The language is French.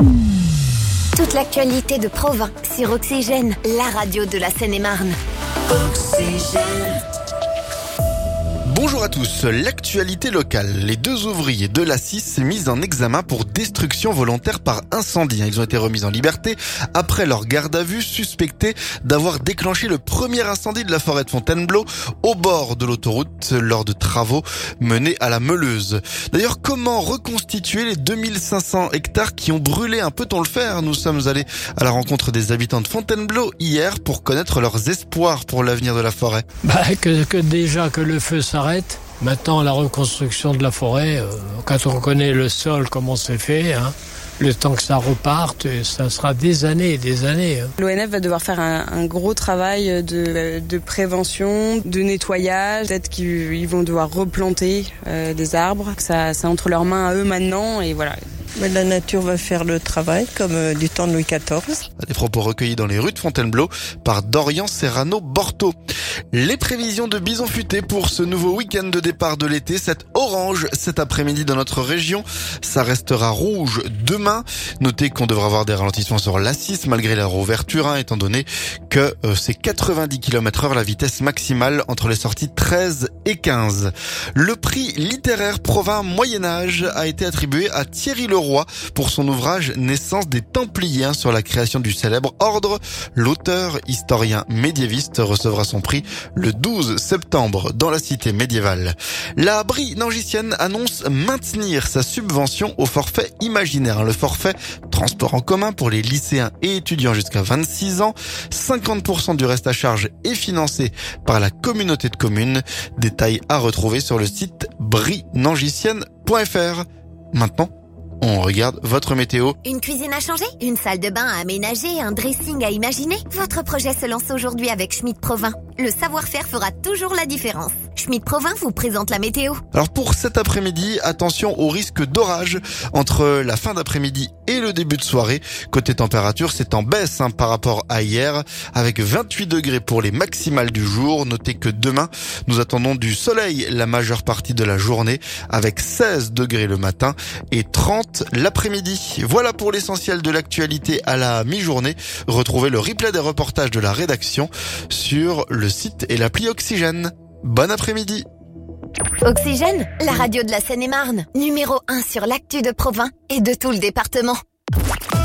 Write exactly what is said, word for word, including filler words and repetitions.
Toute l'actualité de Provins sur Oxygène, la radio de la Seine-et-Marne. Oxygène. Bonjour à tous, l'actualité locale. Les deux ouvriers de l'A six mis en examen pour destruction volontaire par incendie. Ils ont été remis en liberté après leur garde à vue, suspectés d'avoir déclenché le premier incendie de la forêt de Fontainebleau au bord de l'autoroute lors de travaux menés à la Meuleuse. D'ailleurs, comment reconstituer les deux mille cinq cents hectares qui ont brûlé? Un peut-on le faire? Nous sommes allés à la rencontre des habitants de Fontainebleau hier pour connaître leurs espoirs pour l'avenir de la forêt. Bah, que, que déjà que le feu s'arrête. Maintenant, la reconstruction de la forêt, euh, quand on connaît le sol, comment c'est fait, hein, le temps que ça reparte, ça sera des années et des années. Hein. L'O N F va devoir faire un, un gros travail de, de prévention, de nettoyage. Peut-être qu'ils vont devoir replanter euh, des arbres. Ça, c'est entre leurs mains à eux maintenant et voilà. Mais la nature va faire le travail comme euh, du temps de Louis quatorze. Des propos recueillis dans les rues de Fontainebleau par Dorian Serrano Borto. Les prévisions de bison futé pour ce nouveau week-end de départ de l'été, c'est orange cet après-midi dans notre région. Ça restera rouge demain. Notez qu'on devra avoir des ralentissements sur l'A six malgré la réouverture, hein, étant donné que euh, c'est quatre-vingt-dix kilomètres heure la vitesse maximale entre les sorties treize et quinze. Le prix littéraire Provins Moyen-Âge a été attribué à Thierry Leroy pour son ouvrage Naissance des Templiers, hein, sur la création du célèbre ordre. L'auteur, historien médiéviste, recevra son prix le douze septembre dans la cité médiévale. La Brie Nangicienne annonce maintenir sa subvention au forfait imaginaire. Le forfait transport en commun pour les lycéens et étudiants jusqu'à vingt-six ans. cinquante pour cent du reste à charge est financé par la communauté de communes. Détails à retrouver sur le site brie nangicienne point f r. Maintenant, on regarde votre météo. Une cuisine à changer? Une salle de bain à aménager? Un dressing à imaginer? Votre projet se lance aujourd'hui avec Schmitt Provins. Le savoir-faire fera toujours la différence. Schmitt Provins vous présente la météo. Alors pour cet après-midi, attention au risque d'orage entre la fin d'après-midi et le début de soirée. Côté température, c'est en baisse hein, par rapport à hier, avec vingt-huit degrés pour les maximales du jour. Notez que demain, nous attendons du soleil la majeure partie de la journée, avec seize degrés le matin et trente l'après-midi. Voilà pour l'essentiel de l'actualité à la mi-journée. Retrouvez le replay des reportages de la rédaction sur le site et l'appli Oxygène. Bon après-midi. Oxygène, la radio de la Seine-et-Marne, numéro un sur l'actu de Provins et de tout le département.